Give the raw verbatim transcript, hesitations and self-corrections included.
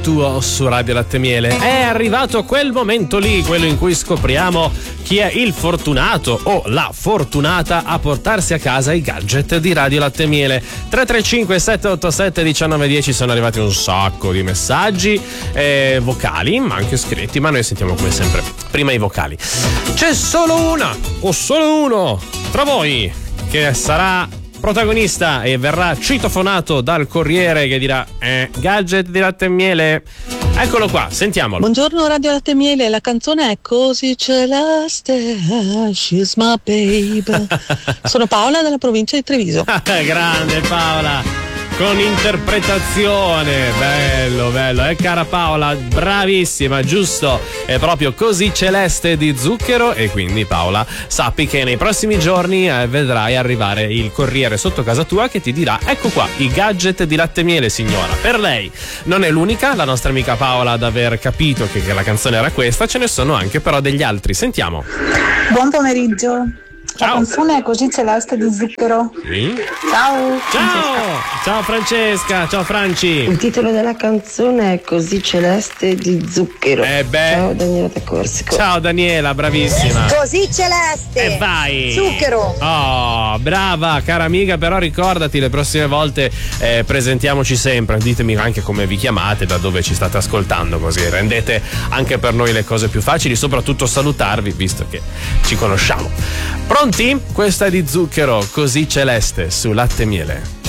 tuo su Radio Latte Miele. È arrivato quel momento lì, quello in cui scopriamo chi è il fortunato o la fortunata a portarsi a casa i gadget di Radio Latte Miele. tre tre cinque sette otto sette uno nove uno zero. Sono arrivati un sacco di messaggi eh, vocali, ma anche scritti, ma noi sentiamo come sempre prima i vocali. C'è solo una o solo uno tra voi che sarà protagonista e verrà citofonato dal Corriere che dirà eh, gadget di Latte e Miele. Eccolo qua, sentiamolo. Buongiorno Radio Latte e Miele, la canzone è Così celeste, she's my babe. Sono Paola dalla provincia di Treviso. Grande Paola, con interpretazione, bello bello, eh cara Paola, bravissima, giusto, è proprio Così celeste di Zucchero. E quindi Paola, sappi che nei prossimi giorni eh, vedrai arrivare il Corriere sotto casa tua che ti dirà ecco qua i gadget di Latte e Miele, signora. Per lei non è l'unica, la nostra amica Paola, ad aver capito che, che la canzone era questa, ce ne sono anche però degli altri, sentiamo. Buon pomeriggio. La Ciao. canzone è Così celeste di Zucchero. Sì? Ciao. Ciao! Ciao Francesca, ciao Franci. Il titolo della canzone è Così celeste di Zucchero. Eh beh. Ciao Daniela da Corsico. Ciao Daniela, bravissima. Così celeste. E vai. Zucchero. Oh, brava cara amica, però ricordati le prossime volte eh, presentiamoci sempre, ditemi anche come vi chiamate, da dove ci state ascoltando, così rendete anche per noi le cose più facili, soprattutto salutarvi visto che ci conosciamo. Pronti? Questa è di Zucchero, Così celeste su Latte e Miele.